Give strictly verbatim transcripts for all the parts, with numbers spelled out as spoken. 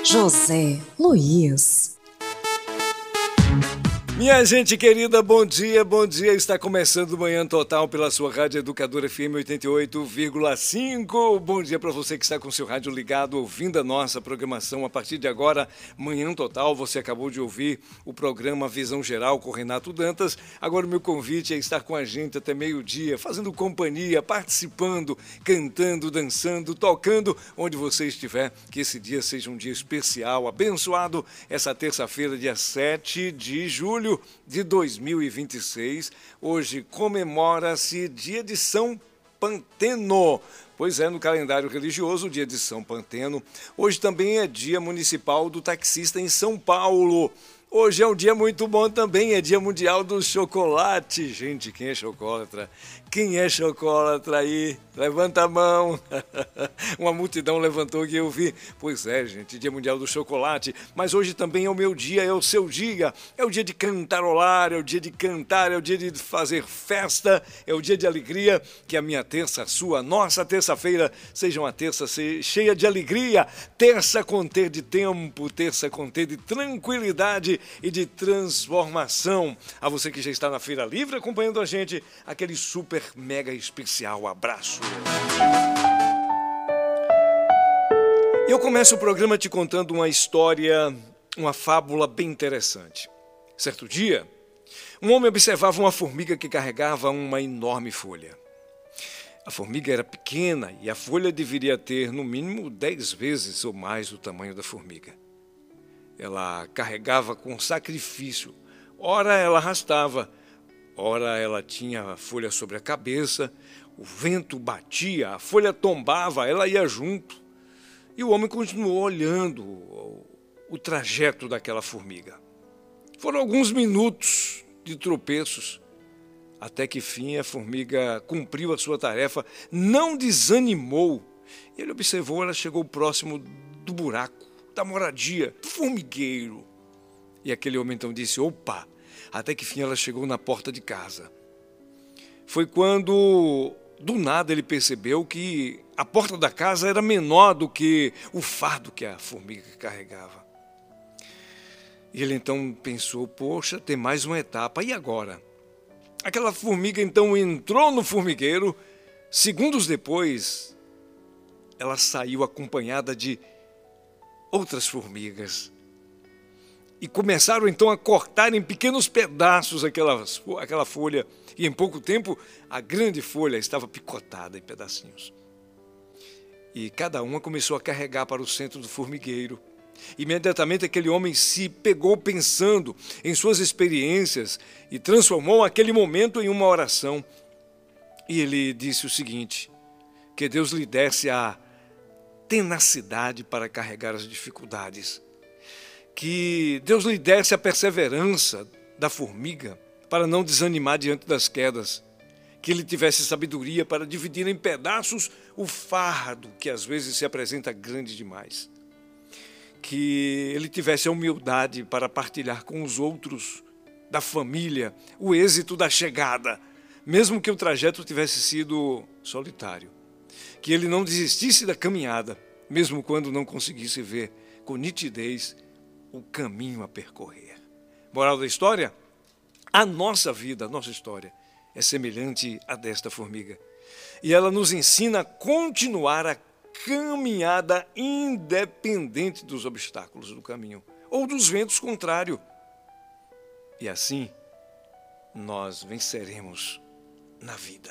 José Luiz. Minha gente querida, bom dia, bom dia. Está começando o Manhã Total pela sua Rádio Educadora F M oitenta e oito vírgula cinco. Bom dia para você que está com seu rádio ligado, ouvindo a nossa programação. A partir de agora, Manhã Total, você acabou de ouvir o programa Visão Geral com Renato Dantas. Agora o meu convite é estar com a gente até meio-dia, fazendo companhia, participando, cantando, dançando, tocando, onde você estiver. Que esse dia seja um dia especial, abençoado. Essa terça-feira, dia sete de julho de dois mil e vinte e seis, hoje comemora-se dia de São Panteno. Pois é, no calendário religioso, o dia de São Panteno. Hoje também é dia municipal do taxista em São Paulo. Hoje é um dia muito bom também, é dia mundial do chocolate. Gente, quem é chocolatra? Quem é chocolatra aí? Levanta a mão. Uma multidão levantou que eu vi. Pois é, gente, dia mundial do chocolate. Mas hoje também é o meu dia, é o seu dia. É o dia de cantarolar, é o dia de cantar, é o dia de fazer festa, é o dia de alegria. Que a minha terça, a sua, nossa terça-feira seja uma terça cheia de alegria. Terça com ter de tempo, terça com ter de tranquilidade e de transformação. A você que já está na Feira Livre acompanhando a gente, aquele super mega especial abraço. Eu começo o programa te contando uma história, uma fábula bem interessante. Certo dia, um homem observava uma formiga que carregava uma enorme folha. A formiga era pequena e a folha deveria ter no mínimo dez vezes ou mais o tamanho da formiga. Ela carregava com sacrifício. Ora ela arrastava, ora ela tinha a folha sobre a cabeça, o vento batia, a folha tombava, ela ia junto. E o homem continuou olhando o, o trajeto daquela formiga. Foram alguns minutos de tropeços, até que fim a formiga cumpriu a sua tarefa, não desanimou. Ele observou, ela chegou próximo do buraco, da moradia, do formigueiro. E aquele homem então disse, opa, até que fim ela chegou na porta de casa. Foi quando, do nada, ele percebeu que a porta da casa era menor do que o fardo que a formiga carregava. E ele então pensou, poxa, tem mais uma etapa, e agora? Aquela formiga então entrou no formigueiro, segundos depois, ela saiu acompanhada de outras formigas. E começaram então a cortar em pequenos pedaços aquela, aquela folha. E em pouco tempo, a grande folha estava picotada em pedacinhos. E cada uma começou a carregar para o centro do formigueiro. Imediatamente aquele homem se pegou pensando em suas experiências e transformou aquele momento em uma oração. E ele disse o seguinte, que Deus lhe desse a tenacidade para carregar as dificuldades, que Deus lhe desse a perseverança da formiga para não desanimar diante das quedas, que ele tivesse sabedoria para dividir em pedaços o fardo que às vezes se apresenta grande demais, que ele tivesse a humildade para partilhar com os outros da família o êxito da chegada, mesmo que o trajeto tivesse sido solitário. Que ele não desistisse da caminhada, mesmo quando não conseguisse ver com nitidez o caminho a percorrer. Moral da história? A nossa vida, a nossa história é semelhante à desta formiga. E ela nos ensina a continuar a caminhada independente dos obstáculos do caminho ou dos ventos contrários. E assim, nós venceremos na vida.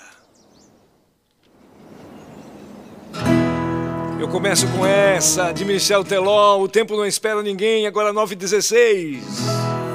Eu começo com essa, de Michel Teló, O Tempo Não Espera Ninguém, agora nove e dezesseis.